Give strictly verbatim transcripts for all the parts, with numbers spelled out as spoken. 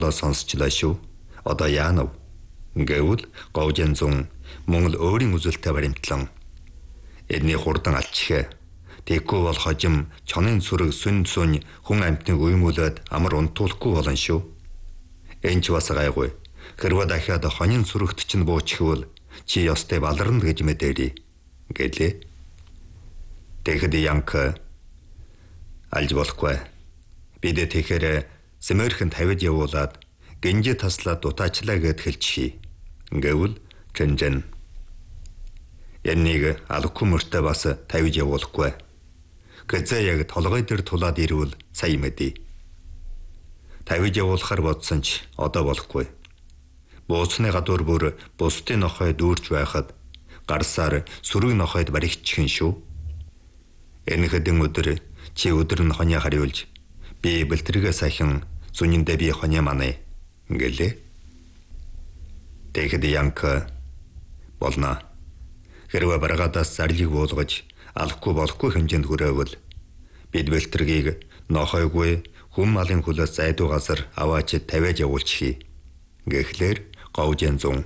одоо сонсчлаа шүү. Одоо яанав? Гэвэл Говжинзун Монгол өөрийн үзэлтэй баримтлан эдний хурдан алчихэ. Тэгэхгүй бол хожим чонын сүрэг сүн сүн хүн амьтныг уймуулад амар унтуулахгүй болно шүү. Энч бас гайгүй. Хэрвээ дахиад хонин сүрэгт чинь буучихвал чи ёстой баларна гэж мэдээри. Гэлээ. Тэгэхэд Янка алж болохгүй. Бид тэгэхээр Сэмэрхэн тавид явуулаад гинжи таслаад дутаачлаа гэд хэлчихье. Гэвэл Чэнжэн Янныг алгүй мөртөө бас тавид явуулахгүй. Гэзээ яг толгой дээр тулаад ирвэл сая мэдээ. Тавид явуулахар бодсон ч одоо болохгүй. Бууцны гадуур бүр бусдын нохой дүүрч байхад гарсаар сүрэг нохойд баригдчихын шүү. Энэ хэдэн өдөр чи өдөр нь хонио хариулж би бэлтрэгээ сайхан зүниндээ би хонио манаа гэлээ. Тэгэхэд Янка болно. Хэрвээ баргадаас зарлиг буулгаж алахгүй болохгүй хэмжээнд хүрээвэл бид бэлтрэгийг нохойгүй хүм малын хөлөөс зайдуу газар аваач тавиад явуулчихъя. Гэхлээр Говжинзун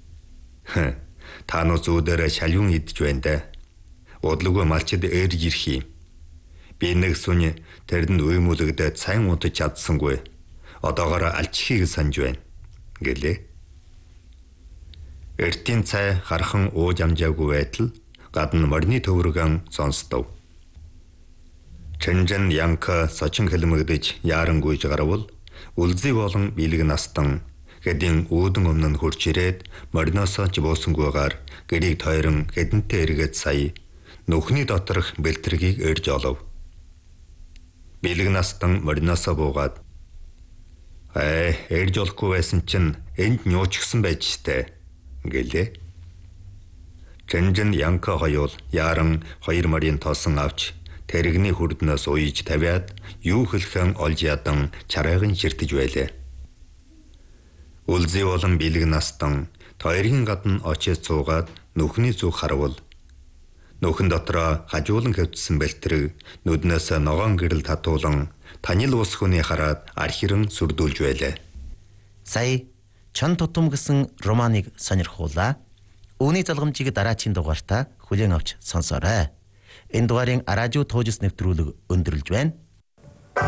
та нөө зүүдээр шалюун идэж байна да. Удлуугүй малчид ээрж ирэх юм. Би нэг сүн тэрэнд уймуулагдаад сайн унтаж чадсангүй. Одоогоор алчихыг санаж байна. Гэлээ. Эртийн цай хархан ууж амжаагүй байтал гадна морины төвөргөн сонсдов. Чэнжэн Янка сочин хэлмэгдэж яарангуйж гарвал үлзий болон бэлэг настан хэдийн үүдэн өмнө нь хурж ирээд мориноосоо ч буусангүйгээр гэрийг тойрон хэдэнтэй эргээд сая нүхний доторх бэлтрэгийг эрж олов. Бэлэг настан мориноосоо буугаад "Ээ, эрж олохгүй байсан чинь энд нюучгсан байж штэ" гэлээ. Чэнжэн Янка хоёул яаран хоёр морийн тоосон авч тэрэгний хүрднээс уйж тавиад юу хэлхэн олж ядан чарайгын ширтэж байлаа. Үлзий болон бэлэг настан хоёрын гадна очиж цуугаад нүхний зүг харвал нүхэн дотроо хажуулан хэвтсэн бэлтрэг нүднээс ногоон гэрэл татуулан танил ус хүний хараад архиран сүрдүүлж байлаа. Сая чон тутам гэсэн романыг сонирхуулаа. Үүний залгамжийг дараачийн дугаартаа хүлээн авч сонсоорой. Энэ дугаарын радио тоожс нэвтрүүлэг өндөрлж байна.